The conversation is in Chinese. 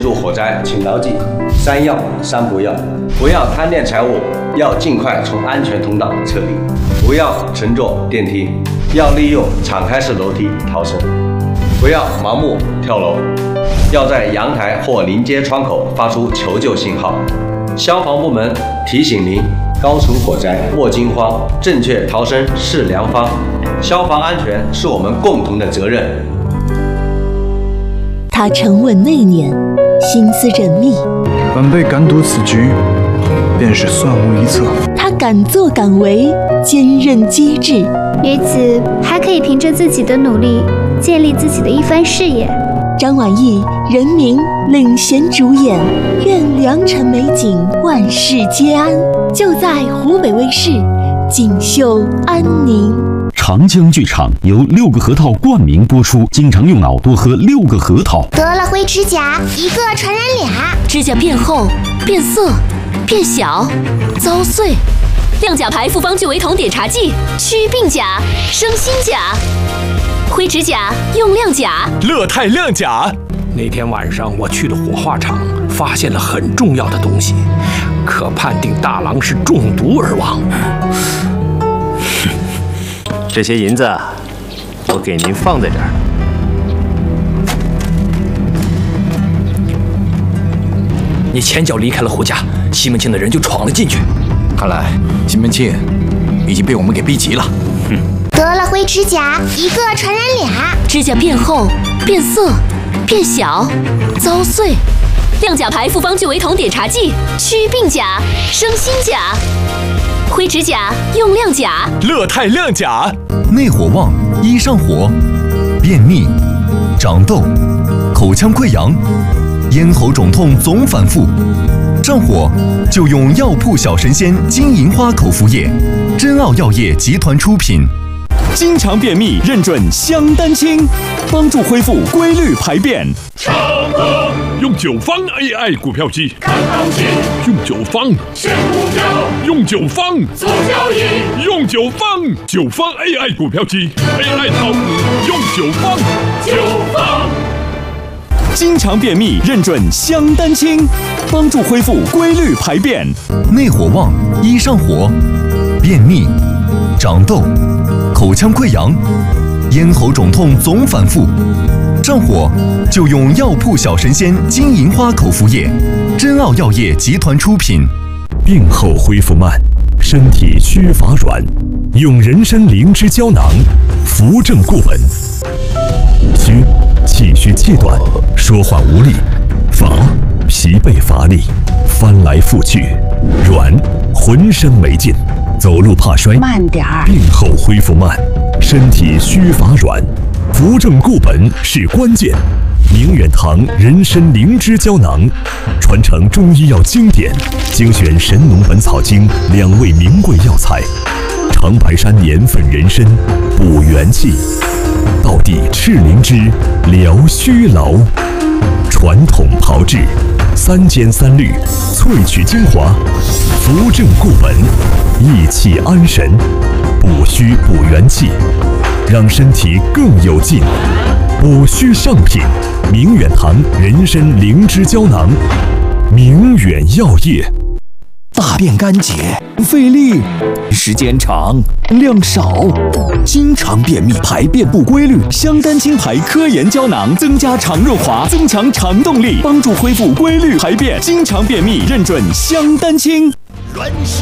入火灾，请牢记3要3不要：不要贪恋财物，要尽快从安全通道撤离；不要乘坐电梯，要利用敞开式楼梯逃生；不要盲目跳楼，要在阳台或临街窗口发出求救信号。消防部门提醒您：高处火灾莫惊慌，正确逃生是良方。消防安全是我们共同的责任。 他沉稳内敛，心思缜密， 晚辈敢赌此局，便是算无一策。 他敢作敢为，坚韧机智。 女子还可以凭着自己的努力，建立自己的一番事业。 张晚意、任明领衔主演，愿良辰美景，万事皆安。就在湖北卫视锦绣安宁。 长江剧场由6个核桃冠名播出，经常用脑多喝6个核桃， 得了灰指甲，一个传染俩。 指甲变厚、变色、变小、遭碎。亮甲牌复方聚维酮碘茶剂，祛病甲、生新甲。灰指甲用亮甲， 乐泰亮甲。那天晚上我去了火化场，发现了很重要的东西，可判定大郎是中毒而亡。 这些银子，我给您放在这儿。 你前脚离开了胡家，西门庆的人就闯了进去。 看来西门庆已经被我们给逼急了。 得了灰指甲，一个传染俩。 指甲变厚、变色、变小、遭碎。亮甲牌复方聚维酮碘茶剂，祛病甲、生新甲。灰指甲用亮甲， 乐泰亮甲。 内火旺，一上火，便秘、长痘、口腔溃疡、咽喉肿痛总反复，上火就用药铺小神仙金银花口服液，真奥药业集团出品。 经常便秘认准香丹清，帮助恢复规律排便。 长歌用9方 AI 股票机看行情，用9方选股票，用9方做交易，用9方AI 股票机 AI 炒股，用9方。 经常便秘认准香丹清，帮助恢复规律排便。 内火旺，一上火，便秘、长痘、口腔溃疡、咽喉肿痛总反复，上火就用药铺小神仙金银花口服液，真奥药业集团出品。 病后恢复慢，身体虚乏软，用人参灵芝胶囊，扶正固本。虚，气虚气短，说话无力；乏，疲惫乏力，翻来覆去；软，浑身没劲，走路怕摔。 慢点儿。 病后恢复慢，身体虚乏软，扶正固本是关键。明远堂人参灵芝胶囊，传承中医药经典，精选《神农本草经》2味名贵药材，长白山年粉人参补元气，道地赤灵芝疗虚劳，传统炮制3尖3滤萃取精华，扶正固本，益气安神，补虚补元气，让身体更有劲。补虚上品，明远堂人参灵芝胶囊，明远药业。 大便干结，费力，时间长，量少，经常便秘，排便不规律。香丹清牌科研胶囊增加肠润滑，增强肠动力，帮助恢复规律排便。经常便秘认准香丹清。